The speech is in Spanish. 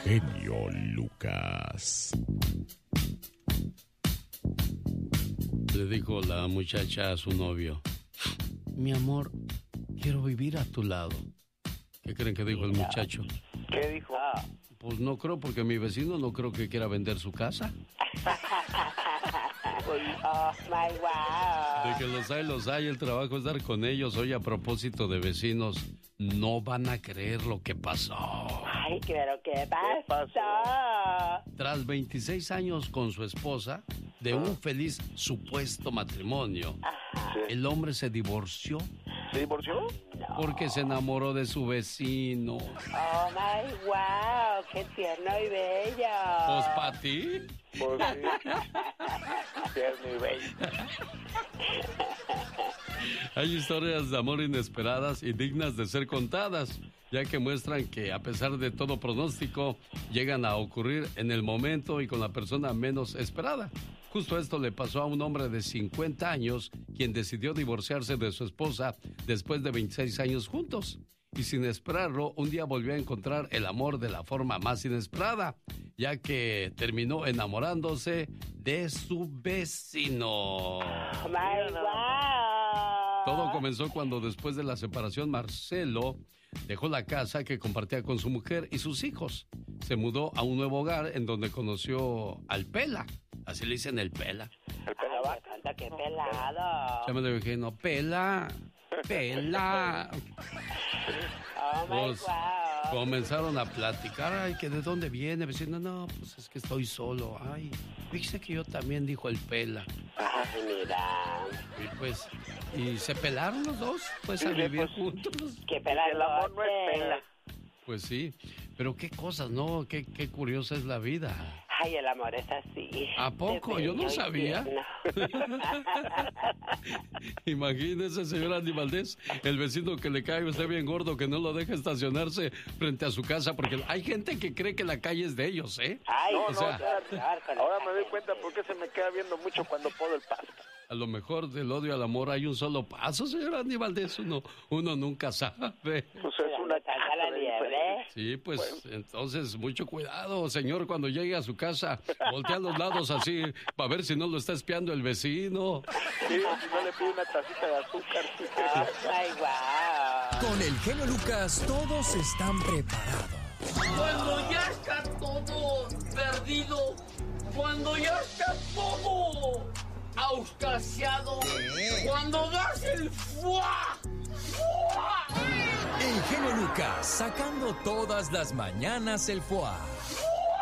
genio Lucas. Le dijo la muchacha a su novio: mi amor, quiero vivir a tu lado. ¿Qué creen que dijo el muchacho? ¿Qué dijo? Pues no creo, porque mi vecino no creo que quiera vender su casa. Oh, my wow. De que los hay, el trabajo es dar con ellos. Oye, a propósito de vecinos, no van a creer lo que pasó. Ay, pero ¿qué pasó? Tras 26 años con su esposa, de un feliz supuesto matrimonio, el hombre se divorció. ¿Se divorció? Porque se enamoró de su vecino. Oh, my wow, qué tierno y bello. ¿Pues para ti? Pues sí. Tierno y bello. Hay historias de amor inesperadas y dignas de ser contadas, ya que muestran que a pesar de todo pronóstico, llegan a ocurrir en el momento y con la persona menos esperada. Justo esto le pasó a un hombre de 50 años, quien decidió divorciarse de su esposa después de 26 años juntos. Y sin esperarlo, un día volvió a encontrar el amor de la forma más inesperada, ya que terminó enamorándose de su vecino. Oh, my wow. Todo comenzó cuando, después de la separación, Marcelo dejó la casa que compartía con su mujer y sus hijos. Se mudó a un nuevo hogar en donde conoció al Pela. Así le dicen, el Pela. El pela. Ay, qué pelado. Ya me lo dije, no, Pela. Pela. Oh, my Pues, wow. comenzaron a platicar. Ay, que de dónde viene, vecino. No, pues es que estoy solo. Ay, fíjese que yo también, dijo el Pela. Ay, mira. Y pues, y se pelaron los dos, pues, a Sí, vivir pues, juntos. Qué pelado. El amor no es pela. Pues sí, pero qué cosas, ¿no? Qué curiosa es la vida. Ay, el amor es así. ¿A poco? Yo no sabía. Imagínese, señor Andy Valdés, el vecino que le cae a usted bien gordo, que no lo deja estacionarse frente a su casa, porque hay gente que cree que la calle es de ellos, ¿eh? Ay, No, o sea, ahora me doy cuenta por qué se me queda viendo mucho cuando podo el pasto. a lo mejor del odio al amor hay un solo paso, señor Andy Valdés, uno nunca sabe. Pues es una Salta la liebre. Sí, pues entonces mucho cuidado, señor, cuando llegue a su casa, voltea a los lados así, para ver si no lo está espiando el vecino. Sí, si no le pide una tacita de azúcar. Oh, my wow. Con el genio Lucas todos están preparados. Cuando ya está todo perdido, cuando ya está todo auscasiado, cuando das el fuá. El genio Lucas sacando todas las mañanas el foie.